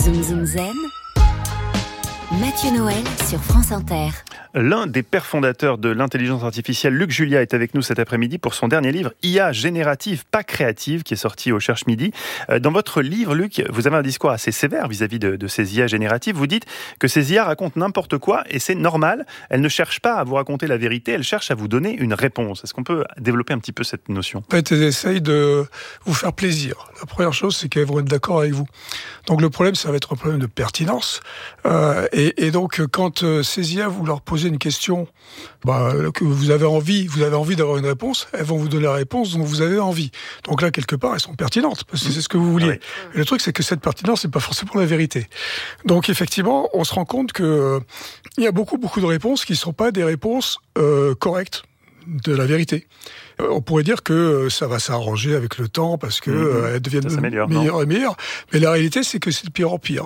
Zoom Zoom Zen, Mathieu Noël sur France Inter. L'un des pères fondateurs de l'intelligence artificielle, Luc Julia, est avec nous cet après-midi pour son dernier livre, IA générative, pas créative, qui est sorti au Cherche Midi. Dans votre livre, Luc, vous avez un discours assez sévère vis-à-vis de ces IA génératives. Vous dites que ces IA racontent n'importe quoi et c'est normal. Elles ne cherchent pas à vous raconter la vérité, elles cherchent à vous donner une réponse. Est-ce qu'on peut développer un petit peu cette notion ? En fait, elles essayent de vous faire plaisir. La première chose, c'est qu'elles vont être d'accord avec vous. Donc le problème, ça va être un problème de pertinence. Et donc, quand ces IA, vous leur posez une question que vous avez envie d'avoir une réponse, elles vont vous donner la réponse dont vous avez envie. Donc là, quelque part, elles sont pertinentes, parce que c'est ce que vous vouliez. Oui. Et le truc, c'est que cette pertinence, c'est pas forcément la vérité. Donc effectivement, on se rend compte que il y a beaucoup de réponses qui sont pas des réponses correctes de la vérité. On pourrait dire que ça va s'arranger avec le temps parce que elles deviennent meilleures et meilleures. Mais la réalité, c'est que c'est de pire en pire.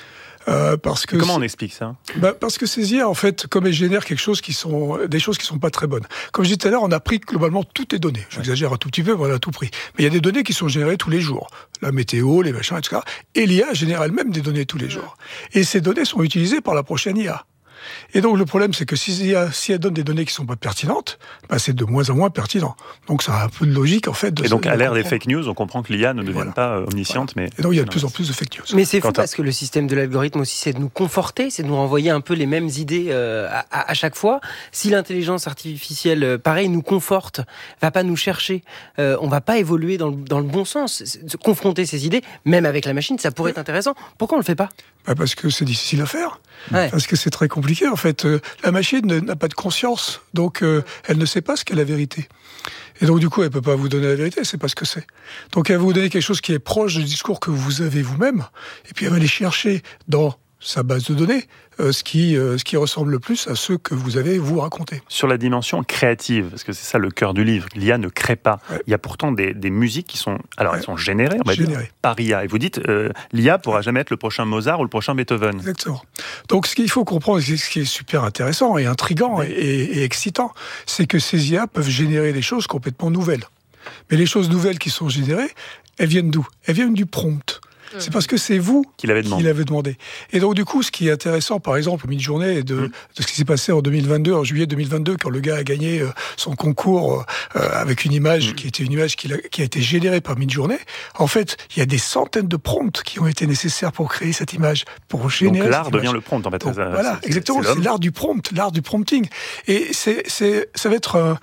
Parce que comment on explique ça ? Parce que ces IA, en fait, comme elles génèrent des choses qui sont pas très bonnes. Comme je disais tout à l'heure, on a pris globalement toutes les données. J'exagère un tout petit peu, mais on a tout pris. Mais il y a des données qui sont générées tous les jours. La météo, les machins, etc. Et l'IA génère elle-même des données tous les jours. Et ces données sont utilisées par la prochaine IA. Et donc le problème, c'est que si elle donne des données qui ne sont pas pertinentes, c'est de moins en moins pertinent. Donc ça a un peu de logique en fait. Et donc à l'ère des fake news, on comprend que l'IA ne devienne pas omnisciente. Voilà. Mais et donc il y a de plus en plus de fake news. Mais c'est fou parce que le système de l'algorithme aussi, c'est de nous conforter, c'est de nous renvoyer un peu les mêmes idées à chaque fois. Si l'intelligence artificielle, pareil, nous conforte, va pas nous chercher, on va pas évoluer dans le bon sens. Confronter ces idées, même avec la machine, ça pourrait être intéressant. Pourquoi on le fait pas ? Parce que c'est difficile à faire. Parce que c'est très compliqué, en fait. La machine n'a pas de conscience, donc elle ne sait pas ce qu'est la vérité. Et donc, du coup, elle ne peut pas vous donner la vérité, elle ne sait pas ce que c'est. Donc, elle va vous donner quelque chose qui est proche du discours que vous avez vous-même, et puis elle va aller chercher dans sa base de données ce qui ressemble le plus à ce que vous avez vous raconté. Sur la dimension créative, parce que c'est ça le cœur du livre, l'IA ne crée pas. Ouais. Il y a pourtant des musiques qui sont... Alors, elles sont générées, on va dire, par IA. Et vous dites, l'IA pourra jamais être le prochain Mozart ou le prochain Beethoven. Exactement. Donc, ce qu'il faut comprendre, ce qui est super intéressant et intriguant et excitant, c'est que ces IA peuvent générer des choses complètement nouvelles. Mais les choses nouvelles qui sont générées, elles viennent d'où ? Elles viennent du prompt. C'est parce que c'est vous qui l'avez demandé. Et donc, du coup, ce qui est intéressant, par exemple, Midjourney, de ce qui s'est passé en 2022, en juillet 2022, quand le gars a gagné son concours avec une image qui était une image qui a été générée par Midjourney. En fait, il y a des centaines de prompts qui ont été nécessaires pour créer cette image, pour générer donc, l'art cette image. devient le prompt, en fait. Donc, voilà, exactement. C'est l'art du prompt, l'art du prompting. Et ça va être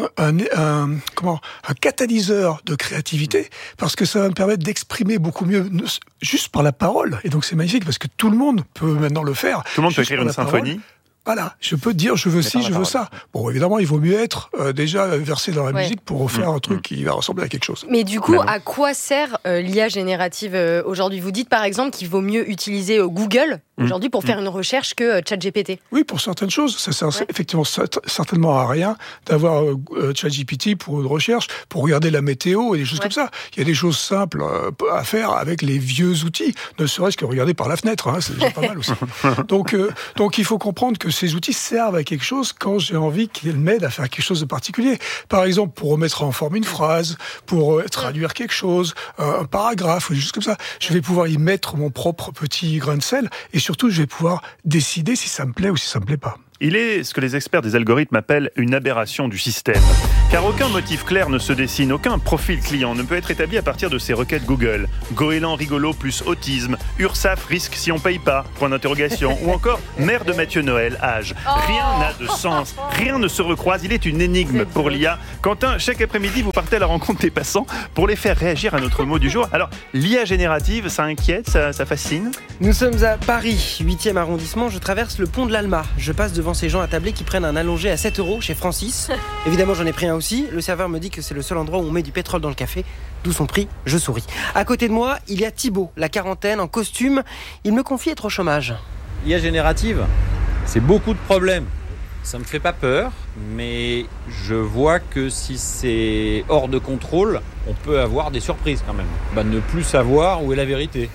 un catalyseur de créativité, parce que ça va me permettre d'exprimer beaucoup mieux, juste par la parole. Et donc c'est magnifique parce que tout le monde peut maintenant le faire. Tout le monde peut écrire une symphonie. Voilà, je peux dire je veux ci, je veux ça. Bon, évidemment, il vaut mieux être déjà versé dans la musique pour faire un truc qui va ressembler à quelque chose. Mais du coup, à quoi sert l'IA générative aujourd'hui ? Vous dites par exemple qu'il vaut mieux utiliser Google aujourd'hui pour faire une recherche que ChatGPT. Oui, pour certaines choses. Ça sert effectivement certainement à rien d'avoir ChatGPT pour une recherche, pour regarder la météo et des choses comme ça. Il y a des choses simples à faire avec les vieux outils, ne serait-ce que regarder par la fenêtre. C'est déjà pas mal aussi. Donc il faut comprendre que ces outils servent à quelque chose quand j'ai envie qu'ils m'aident à faire quelque chose de particulier. Par exemple, pour remettre en forme une phrase, pour traduire quelque chose, un paragraphe, ou des choses comme ça. Je vais pouvoir y mettre mon propre petit grain de sel et surtout, je vais pouvoir décider si ça me plaît ou si ça me plaît pas. Il est ce que les experts des algorithmes appellent une aberration du système. Car aucun motif clair ne se dessine, aucun profil client ne peut être établi à partir de ces requêtes Google. Goéland rigolo plus autisme, URSAF risque si on paye pas, point d'interrogation, ou encore mère de Mathieu Noël, âge. Rien n'a de sens, rien ne se recroise, il est une énigme pour l'IA. Quentin, chaque après-midi, vous partez à la rencontre des passants pour les faire réagir à notre mot du jour. Alors, l'IA générative, ça inquiète, ça fascine ? Nous sommes à Paris, 8e arrondissement, je traverse le pont de l'Alma. Je passe devant ces gens attablés qui prennent un allongé à 7 € chez Francis. Évidemment, j'en ai pris un aussi. Le serveur me dit que c'est le seul endroit où on met du pétrole dans le café. D'où son prix, je souris. À côté de moi, il y a Thibaut, la quarantaine, en costume. Il me confie être au chômage. IA générative, c'est beaucoup de problèmes. Ça me fait pas peur, mais je vois que si c'est hors de contrôle, on peut avoir des surprises quand même. Ne plus savoir où est la vérité.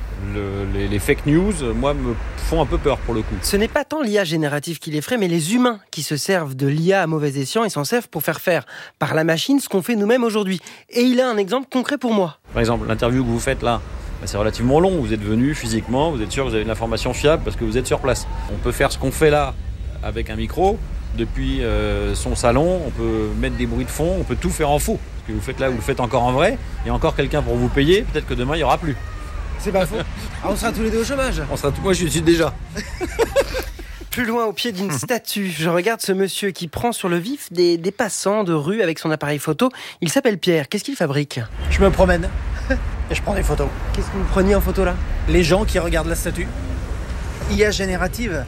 Les fake news, moi, me font un peu peur pour le coup. Ce n'est pas tant l'IA générative qui l'effraie, mais les humains qui se servent de l'IA à mauvais escient et s'en servent pour faire par la machine ce qu'on fait nous-mêmes aujourd'hui. Et il a un exemple concret pour moi. Par exemple, l'interview que vous faites là, c'est relativement long. Vous êtes venu physiquement, vous êtes sûr que vous avez de l'information fiable parce que vous êtes sur place. On peut faire ce qu'on fait là avec un micro. Depuis son salon, on peut mettre des bruits de fond, on peut tout faire en faux. Ce que vous faites là, vous le faites encore en vrai. Il y a encore quelqu'un pour vous payer. Peut-être que demain, il n'y aura plus. C'est pas faux. On sera tous les deux au chômage. Moi, je suis déjà. Plus loin, au pied d'une statue, je regarde ce monsieur qui prend sur le vif des passants de rue avec son appareil photo. Il s'appelle Pierre. Qu'est-ce qu'il fabrique ? Je me promène et je prends des photos. Qu'est-ce que vous preniez en photo là ? Les gens qui regardent la statue. IA générative.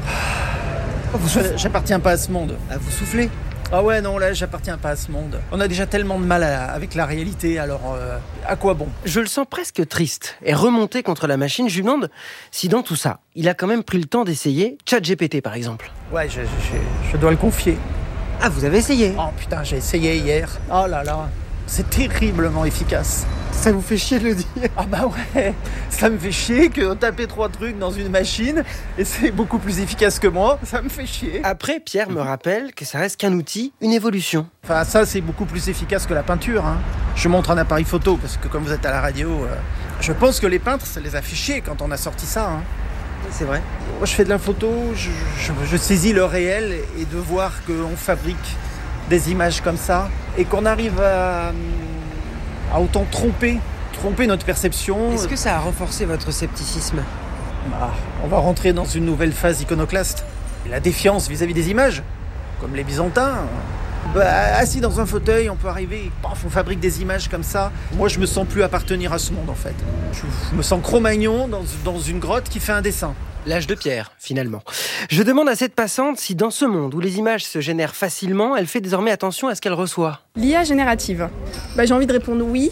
J'appartiens pas à ce monde. Ah, vous soufflez ? Ah ouais, non, là, j'appartiens pas à ce monde. On a déjà tellement de mal avec la réalité, alors à quoi bon ? Je le sens presque triste et remonté contre la machine. Je lui demande si dans tout ça, il a quand même pris le temps d'essayer ChatGPT par exemple. Ouais, je dois le confier. Ah, vous avez essayé ? Oh putain, j'ai essayé hier. Oh là là, c'est terriblement efficace. Ça vous fait chier de le dire ? Ah bah ouais, ça me fait chier que taper 3 trucs dans une machine et c'est beaucoup plus efficace que moi, ça me fait chier. Après, Pierre me rappelle que ça reste qu'un outil, une évolution. Enfin, ça c'est beaucoup plus efficace que la peinture. Hein. Je montre un appareil photo parce que comme vous êtes à la radio, je pense que les peintres, ça les a fait chier quand on a sorti ça. Hein. C'est vrai. Moi je fais de la photo, je saisis le réel et de voir qu'on fabrique des images comme ça et qu'on arrive à autant tromper notre perception. Est-ce que ça a renforcé votre scepticisme ? On va rentrer dans une nouvelle phase iconoclaste. Et la défiance vis-à-vis des images, comme les Byzantins. Assis dans un fauteuil, on peut arriver, paf, on fabrique des images comme ça. Moi, je me sens plus appartenir à ce monde, en fait. Je me sens Cro-Magnon dans une grotte qui fait un dessin. L'âge de pierre, finalement. Je demande à cette passante si dans ce monde où les images se génèrent facilement, elle fait désormais attention à ce qu'elle reçoit. L'IA générative. J'ai envie de répondre oui.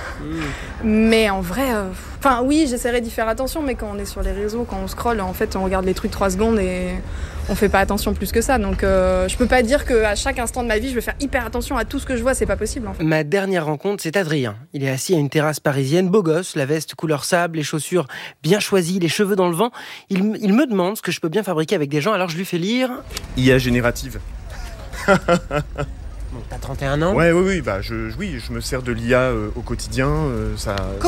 Mais en vrai, oui, j'essaierai d'y faire attention, mais quand on est sur les réseaux, quand on scrolle, en fait, on regarde les trucs 3 secondes et on fait pas attention plus que ça. Donc, je peux pas dire qu'à chaque instant de ma vie, je vais faire hyper attention à tout ce que je vois, c'est pas possible, en fait. Ma dernière rencontre, c'est Adrien. Il est assis à une terrasse parisienne, beau gosse, la veste couleur sable, les chaussures bien choisies, les cheveux dans le vent. Il me demande ce que je peux bien fabriquer avec des gens, alors je lui fais lire... IA générative. Bon, t'as 31 ans ? Oui, je me sers de l'IA au quotidien. Comment ?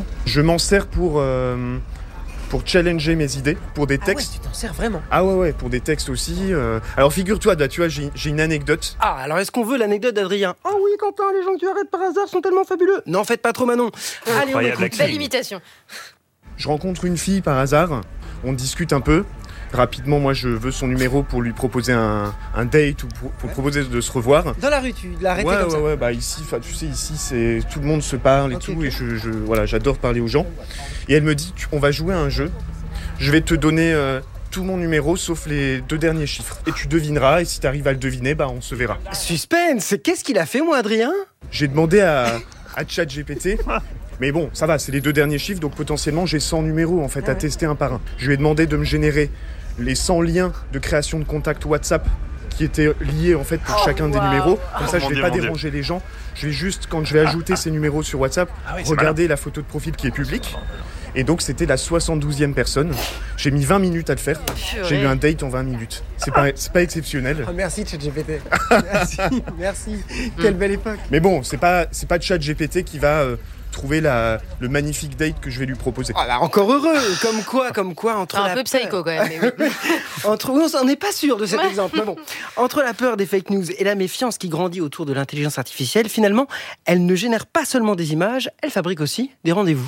Je m'en sers pour challenger mes idées, pour des textes. Ah ouais, tu t'en sers vraiment ? Ah ouais, pour des textes aussi. Alors figure-toi, là, tu vois, j'ai une anecdote. Ah, alors est-ce qu'on veut l'anecdote d'Adrien ? Oh oui, Quentin, les gens que tu arrêtes par hasard sont tellement fabuleux. Non, faites pas trop, Manon. Allez, on écoute. Belle imitation. Je rencontre une fille par hasard, on discute un peu. Rapidement, moi, je veux son numéro pour lui proposer un date ou pour proposer de se revoir. Dans la rue, tu l'as arrêté comme ça ? Ouais, ici, tu sais, ici, c'est tout le monde se parle et tout, et j'adore parler aux gens. Et elle me dit, on va jouer à un jeu. Je vais te donner tout mon numéro, sauf les 2 derniers chiffres. Et tu devineras, et si tu arrives à le deviner, on se verra. Suspense ! Qu'est-ce qu'il a fait, moi, Adrien ? J'ai demandé à ChatGPT. Mais bon, ça va, c'est les 2 derniers chiffres, donc potentiellement, j'ai 100 numéros, en fait, à tester un par un. Je lui ai demandé de me générer les 100 liens de création de contact WhatsApp qui étaient liés en fait pour chacun des numéros. Comme ça, je ne vais pas déranger les gens. Je vais juste, quand je vais ajouter ces numéros sur WhatsApp, regarder la photo de profil qui est publique. Et donc, c'était la 72e personne. J'ai mis 20 minutes à le faire. J'ai eu un date en 20 minutes. C'est pas exceptionnel. Oh, merci ChatGPT. Merci. Quelle belle époque. Mais bon, c'est pas ChatGPT qui va... trouver le magnifique date que je vais lui proposer. Ah encore heureux. Comme quoi entre un peu psycho quand même. Mais oui. On n'est pas sûr de cet exemple. Mais bon, entre la peur des fake news et la méfiance qui grandit autour de l'intelligence artificielle, finalement, elle ne génère pas seulement des images, elle fabrique aussi des rendez-vous.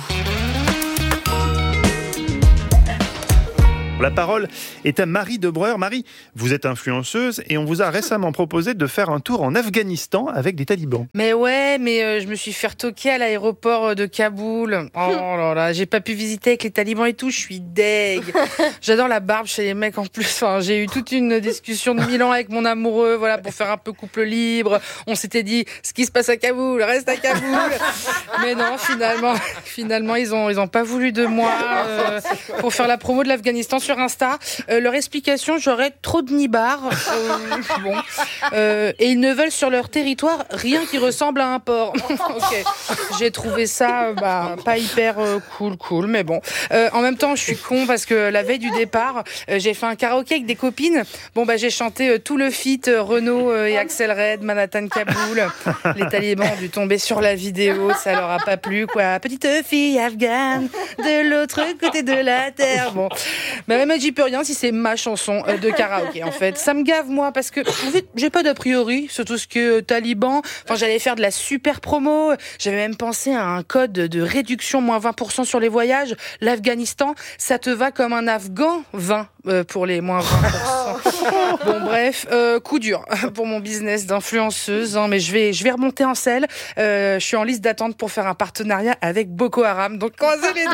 La parole est à Marie Debreur. Marie, vous êtes influenceuse et on vous a récemment proposé de faire un tour en Afghanistan avec des talibans. Mais je me suis fait retoquer à l'aéroport de Kaboul. Oh là là, j'ai pas pu visiter avec les talibans et tout, je suis deg. J'adore la barbe chez les mecs en plus. Enfin, j'ai eu toute une discussion de 1000 ans avec mon amoureux, pour faire un peu couple libre. On s'était dit, ce qui se passe à Kaboul, reste à Kaboul. Mais non, finalement, ils ont pas voulu de moi pour faire la promo de l'Afghanistan sur Insta. Leur explication, j'aurais trop de nibards. Bon. Et ils ne veulent sur leur territoire rien qui ressemble à un porc. Ok. J'ai trouvé ça pas hyper cool, mais bon. En même temps, je suis con parce que la veille du départ, j'ai fait un karaoké avec des copines. Bon, j'ai chanté tout le feat Renaud et Axel Red, Manhattan Kaboul. Les talibans ont dû tomber sur la vidéo, ça leur a pas plu, quoi. Petite fille afghane de l'autre côté de la terre. Bon, même j'y peux rien si c'est ma chanson de karaoké, en fait. Ça me gave, moi, parce que en fait, j'ai pas d'a priori sur tout ce que taliban. Enfin, j'allais faire de la super promo. J'avais même pensé à un code de réduction moins 20% sur les voyages. L'Afghanistan, ça te va comme un Afghan 20 pour les moins 20%. Bon, bref, coup dur pour mon business d'influenceuse, hein, mais je vais remonter en selle. Je suis en liste d'attente pour faire un partenariat avec Boko Haram, donc croisez les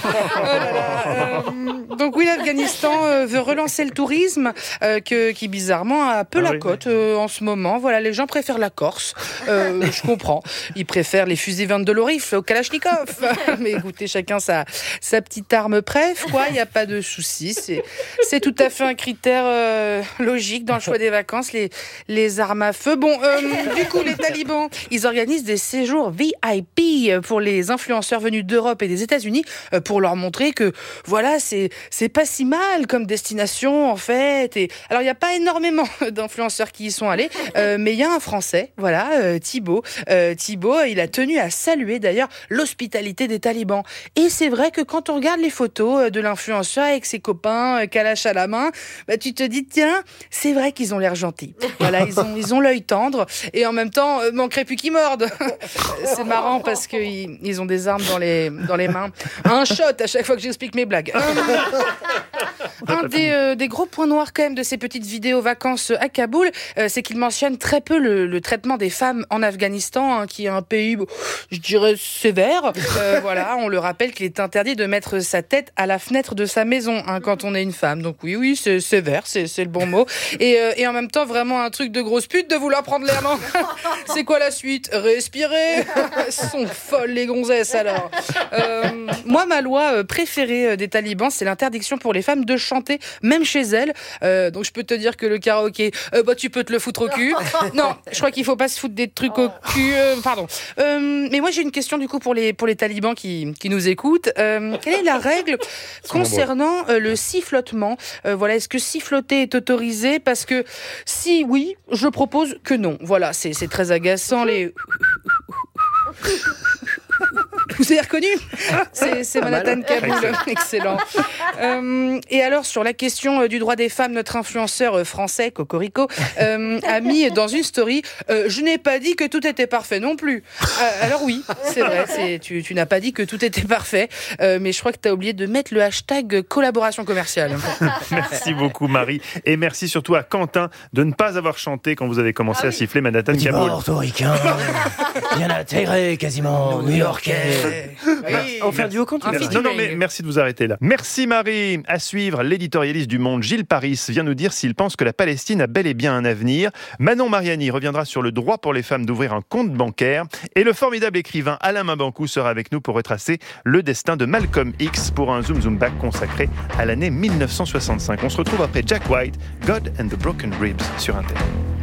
doigts. Donc oui, l'Afghanistan veut relancer le tourisme, qui bizarrement a peu la cote en ce moment. Voilà, les gens préfèrent la Corse. Je comprends. Ils préfèrent les fusils 22 Lorif au Kalachnikov. Mais écoutez, chacun sa petite arme préf, quoi. Il n'y a pas de souci. C'est tout à fait un critère logique dans le choix des vacances, les armes à feu. Bon, du coup, les talibans, ils organisent des séjours VIP pour les influenceurs venus d'Europe et des États-Unis pour leur montrer que, voilà, c'est pas si mal comme destination, en fait. Et alors, il n'y a pas énormément d'influenceurs qui y sont allés, mais il y a un Français, voilà, Thibaut. Thibaut, il a tenu à saluer, d'ailleurs, l'hospitalité des talibans. Et c'est vrai que quand on regarde les photos de l'influenceur avec ses copains, Kalash à la main, tu te dis, tiens, c'est vrai qu'ils ont l'air gentils. Voilà, ils ont l'œil tendre et en même temps, manquerait plus qu'ils mordent. C'est marrant parce qu'ils ont des armes dans les mains. Un shot à chaque fois que j'explique mes blagues. Un des gros points noirs quand même de ces petites vidéos vacances à Kaboul, c'est qu'il mentionne très peu le traitement des femmes en Afghanistan, hein, qui est un pays, je dirais, sévère. Voilà, on le rappelle qu'il est interdit de mettre sa tête à la fenêtre de sa maison, hein, quand on est une femme. Donc oui, c'est sévère, c'est le bon mot. Et en même temps, vraiment un truc de grosse pute de vouloir prendre l'air, non? C'est quoi la suite? Respirer. Elles sont folles les gonzesses alors. Moi, ma loi préférée des talibans, c'est l'interdiction pour les femmes de chanter, même chez elles. Donc je peux te dire que le karaoké, tu peux te le foutre au cul. Non, je crois qu'il faut pas se foutre des trucs au cul. Pardon. Mais moi j'ai une question du coup pour les talibans qui nous écoutent. Quelle est la règle concernant le sifflotement? Voilà, est-ce que siffloter est autorisé? Parce que si oui, je propose que non. Voilà, c'est très agaçant les. Vous avez reconnu? C'est Manhattan Kaboul. Excellent. Et alors, sur la question du droit des femmes, notre influenceur français, Cocorico, a mis dans une story « Je n'ai pas dit que tout était parfait non plus ». Alors oui, c'est vrai, tu n'as pas dit que tout était parfait, mais je crois que tu as oublié de mettre le hashtag collaboration commerciale. Merci beaucoup, Marie. Et merci surtout à Quentin de ne pas avoir chanté quand vous avez commencé à siffler Manhattan Kaboul. Portoricain, bien intégré, quasiment new-yorkais. Oui. On fait un duo contre Non, mais merci de vous arrêter là. Merci Marie. À suivre, l'éditorialiste du Monde, Gilles Paris, vient nous dire s'il pense que la Palestine a bel et bien un avenir. Manon Mariani reviendra sur le droit pour les femmes d'ouvrir un compte bancaire. Et le formidable écrivain Alain Mabankou sera avec nous pour retracer le destin de Malcolm X pour un Zoom Zoom Back consacré à l'année 1965. On se retrouve après Jack White, God and the Broken Ribs sur Inter.